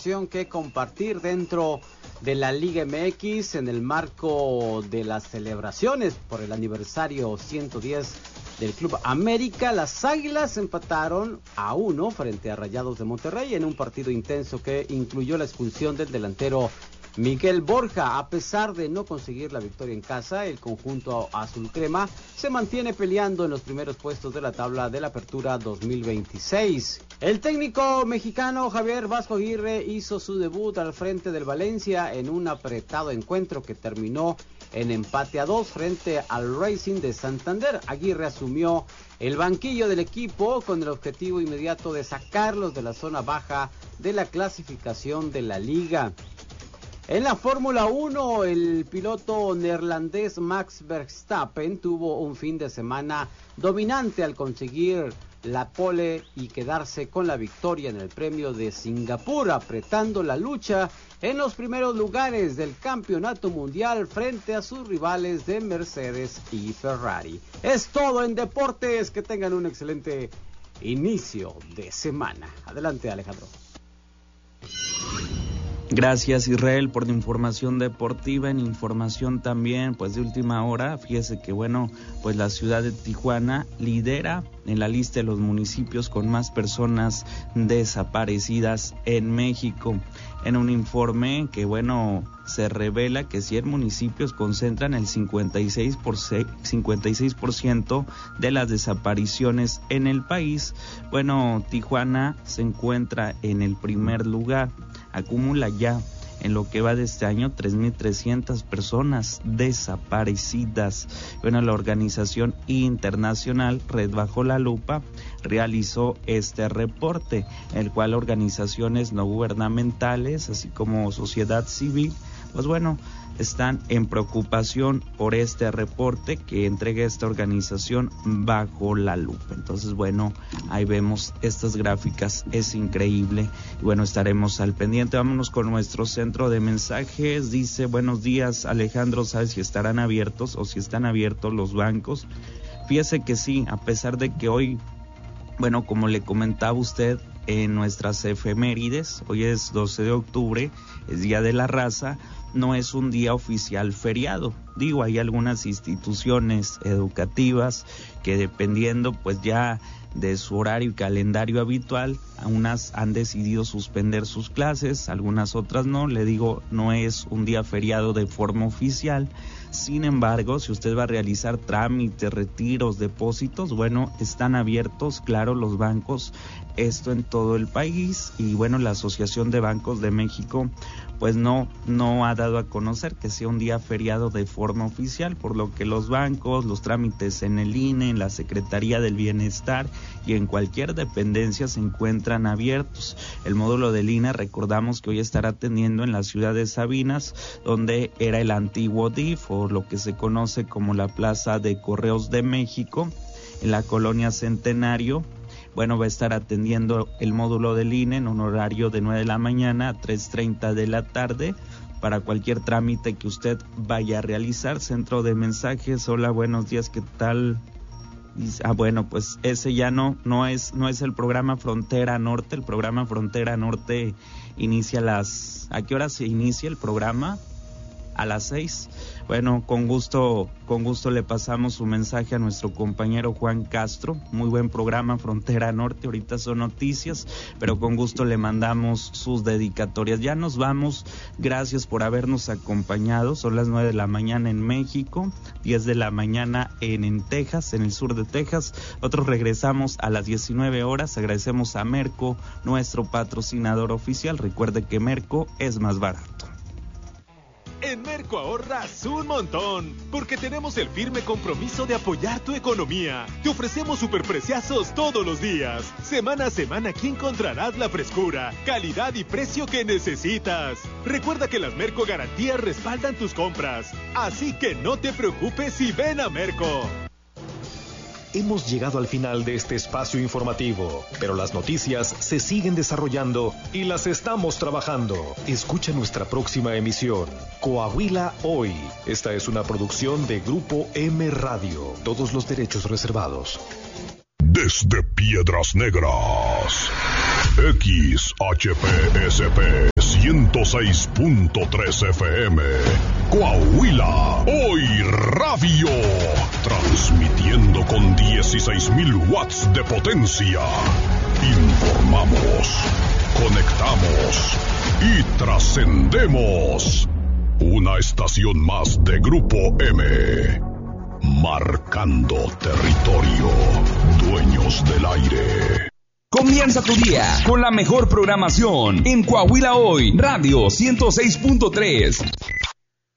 información que compartir dentro de la Liga MX en el marco de las celebraciones por el aniversario 110 del Club América. Las Águilas empataron a 1 frente a Rayados de Monterrey en un partido intenso que incluyó la expulsión del delantero Miguel Borja. A pesar de no conseguir la victoria en casa, el conjunto azul crema se mantiene peleando en los primeros puestos de la tabla de la Apertura 2026. El técnico mexicano Javier Vasco Aguirre hizo su debut al frente del Valencia en un apretado encuentro que terminó en empate a 2 frente al Racing de Santander. Aguirre asumió el banquillo del equipo con el objetivo inmediato de sacarlos de la zona baja de la clasificación de la liga. En la Fórmula 1, el piloto neerlandés Max Verstappen tuvo un fin de semana dominante al conseguir la pole y quedarse con la victoria en el premio de Singapur, apretando la lucha en los primeros lugares del campeonato mundial frente a sus rivales de Mercedes y Ferrari. Es todo en deportes, que tengan un excelente inicio de semana. Adelante, Alejandro. Gracias, Israel, por la información deportiva. En información también, pues de última hora, fíjese que pues la ciudad de Tijuana lidera en la lista de los municipios con más personas desaparecidas en México. En un informe que se revela que 100 municipios concentran el 56% de las desapariciones en el país. Tijuana se encuentra en el primer lugar. Acumula ya en lo que va de este año 3.300 personas desaparecidas. La organización internacional Red Bajo la Lupa realizó este reporte, el cual organizaciones no gubernamentales, así como sociedad civil, están en preocupación por este reporte que entrega esta organización Bajo la Lupa. Entonces, ahí vemos estas gráficas, es increíble. Y estaremos al pendiente. Vámonos con nuestro centro de mensajes. Dice: buenos días, Alejandro, ¿sabes si estarán abiertos o si están abiertos los bancos? Fíjese que sí, a pesar de que hoy, como le comentaba usted en nuestras efemérides, hoy es 12 de octubre, es Día de la Raza, no es un día oficial feriado. Hay algunas instituciones educativas que, dependiendo ya de su horario y calendario habitual, unas han decidido suspender sus clases, algunas otras no. No es un día feriado de forma oficial. Sin embargo, si usted va a realizar trámites, retiros, depósitos, están abiertos, claro, los bancos, esto en todo el país. Y la Asociación de Bancos de México no ha dado a conocer que sea un día feriado de forma oficial, por lo que los bancos, los trámites en el INE, en la Secretaría del Bienestar y en cualquier dependencia se encuentran abiertos. El módulo del INE, recordamos que hoy estará atendiendo en la ciudad de Sabinas, donde era el antiguo DIF, o lo que se conoce como la Plaza de Correos de México, en la colonia Centenario. Va a estar atendiendo el módulo del INE en un horario de 9 de la mañana a 3:30 de la tarde para cualquier trámite que usted vaya a realizar. Centro de mensajes: hola, buenos días, ¿qué tal? Pues ese ya no es el programa Frontera Norte. El programa Frontera Norte inicia ¿a qué hora se inicia el programa? A las 6. Con gusto le pasamos su mensaje a nuestro compañero Juan Castro. Muy buen programa Frontera Norte, ahorita son noticias, pero con gusto le mandamos sus dedicatorias. Ya nos vamos, gracias por habernos acompañado. Son las 9 de la mañana en México, 10 de la mañana en Texas, en el sur de Texas. Nosotros regresamos a las 19 horas. Agradecemos a Merco, nuestro patrocinador oficial. Recuerde que Merco es más barato. En Merco ahorras un montón, porque tenemos el firme compromiso de apoyar tu economía. Te ofrecemos superpreciazos todos los días. Semana a semana aquí encontrarás la frescura, calidad y precio que necesitas. Recuerda que las Merco Garantías respaldan tus compras, así que no te preocupes y ven a Merco. Hemos llegado al final de este espacio informativo, pero las noticias se siguen desarrollando y las estamos trabajando. Escucha nuestra próxima emisión, Coahuila Hoy. Esta es una producción de Grupo M Radio. Todos los derechos reservados. Desde Piedras Negras, XHPSP 106.3 FM. Coahuila, hoy radio. Transmitiendo con 16,000 watts de potencia. Informamos, conectamos y trascendemos. Una estación más de Grupo M. Marcando territorio. Dueños del aire. Comienza tu día con la mejor programación en Coahuila Hoy, Radio 106.3.